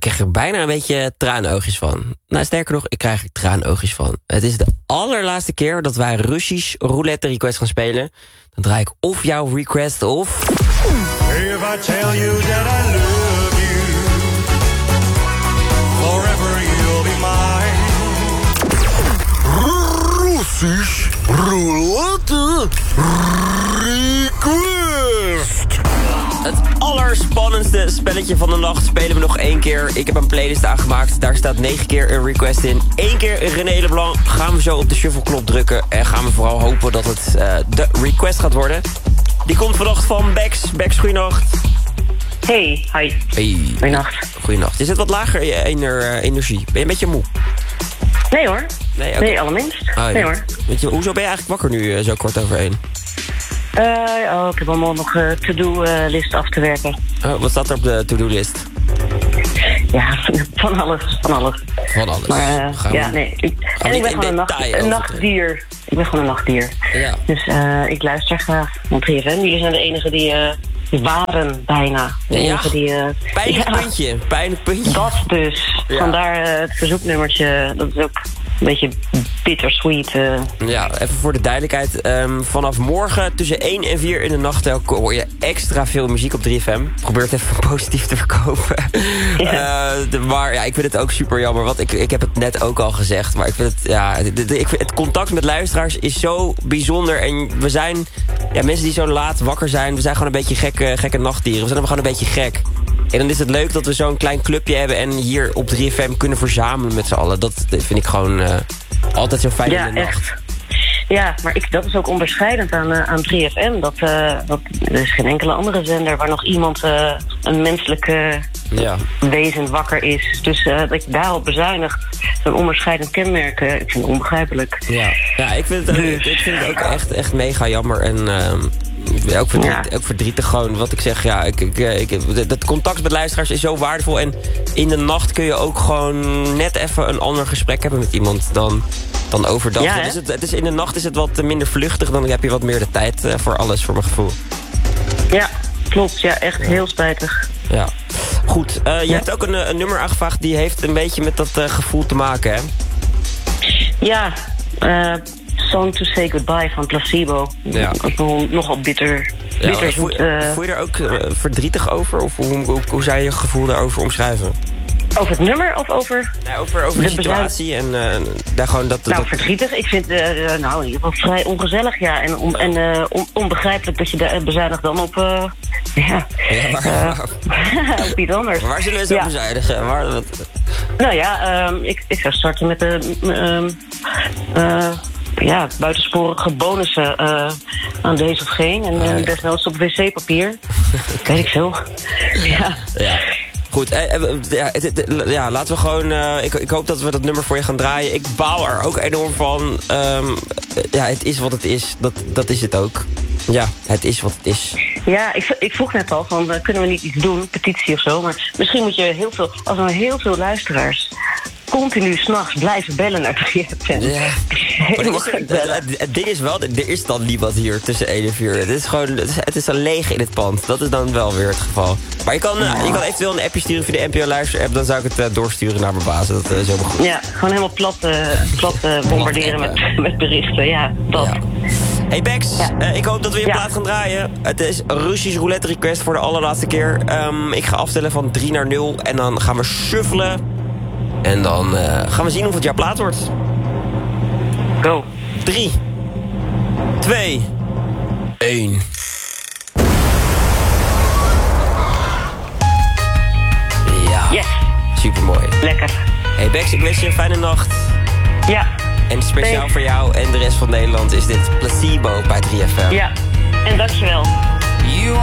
krijg er bijna een beetje traanoogjes van. Nou, sterker nog, ik krijg er traanoogjes van. Het is de allerlaatste keer dat wij Russisch roulette request gaan spelen. Dan draai ik of jouw request of... If I tell you that I love you, forever you'll be mine. Russisch roulette request. Het allerspannendste spelletje van de nacht spelen we nog 1 keer. Ik heb een playlist aangemaakt. Daar staat 9 keer een request in. 1 keer een René Leblanc. Gaan we zo op de shuffle-knop drukken. En gaan we vooral hopen dat het de request gaat worden. Die komt vannacht van Bex. Bex, goeienacht. Hey, hi. Hey. Goeienacht. Goeienacht. Je zit wat lager in je energie. Ben je een beetje moe? Nee hoor. Nee, okay. Nee, allerminst. Nee hoor. Weet je, hoezo ben je eigenlijk wakker nu zo kort over 1? Ik heb allemaal nog to-do-list af te werken. Oh, wat staat er op de to-do-list? Ja, van alles. Van alles. Maar ja, nee. Ik ben gewoon een nachtdier. Ik ben gewoon een nachtdier. Ja. Dus ik luister graag naar 3FM. Jullie zijn de enige die waren bijna. De enige die... Pijnlijk puntje. Dat dus. Ja. Vandaar het verzoeknummertje. Dat is ook een beetje bittersweet. Ja, even voor de duidelijkheid. Vanaf morgen tussen 1 en 4 in de nacht hoor je extra veel muziek op 3FM. Probeer het even positief te verkopen. Ja. Maar ja, ik vind het ook super jammer. Want ik heb het net ook al gezegd. Maar ik vind het, ja, het contact met luisteraars is zo bijzonder. En we zijn, ja, mensen die zo laat wakker zijn. We zijn gewoon een beetje gekke nachtdieren. We zijn gewoon een beetje gek. En dan is het leuk dat we zo'n klein clubje hebben en hier op 3FM kunnen verzamelen met z'n allen. Dat vind ik gewoon altijd zo fijn in de nacht. Echt. Ja, maar dat is ook onderscheidend aan 3FM. Er is geen enkele andere zender waar nog iemand een menselijke wezen wakker is. Dus dat ik daarop bezuinig, zo'n onderscheidend kenmerk, ik vind het onbegrijpelijk. Ja, ik vind het ook echt mega jammer. En ook verdrietig gewoon, wat ik zeg. Ja, dat contact met luisteraars is zo waardevol. En in de nacht kun je ook gewoon net even een ander gesprek hebben met iemand dan overdag. Ja, dus in de nacht is het wat minder vluchtig. Dan heb je wat meer de tijd voor alles, voor mijn gevoel. Ja, klopt. Ja, echt heel spijtig. Ja. Goed, je hebt ook een nummer aangevraagd die heeft een beetje met dat gevoel te maken, hè? Ja, Song to Say Goodbye van Placebo. Ja. Nogal bitter zoet. Voel je er ook verdrietig over? Of hoe zou je je gevoel daarover omschrijven? Over het nummer of over... Nee, over de situatie en daar gewoon dat... verdrietig. Ik vind in ieder geval vrij ongezellig, ja. En onbegrijpelijk dat je bezuinigt dan op... op iets anders. Maar waar zullen we zo bezuinigen? Nou ja, ik zou starten met de... buitensporige bonussen aan deze of geen. En desnoods op wc-papier. Weet ik veel. Ja. Goed, laten we gewoon... Ik hoop dat we dat nummer voor je gaan draaien. Ik baal er ook enorm van. Het is wat het is. Dat is het ook. Ja, het is wat het is. Ja, ik vroeg net al van, kunnen we niet iets doen? Petitie of zo. Maar misschien moet je heel veel luisteraars continu 's nachts blijven bellen naar 3FM. Ja. Het ding is wel, er is dan niemand hier tussen 1 en 4. Het is dan leeg in het pand. Dat is dan wel weer het geval. Maar je kan eventueel een appje sturen via de NPO Luister-app. Dan zou ik het doorsturen naar mijn baas. Dat is helemaal goed. Ja, gewoon helemaal plat bombarderen met berichten. Ja, dat. Ja. Hey Bex, ik hoop dat we je plaat gaan draaien. Het is Russisch roulette request voor de allerlaatste keer. Ik ga aftellen van 3 naar 0. En dan gaan we shuffelen. En dan gaan we zien of het jouw plaat wordt. Go. 3, 2, 1. Ja. Yes. Supermooi. Lekker. Hey Bex, ik wens je een fijne nacht. Ja. En speciaal voor jou en de rest van Nederland is dit Placebo bij 3FM. Ja. En dankjewel. You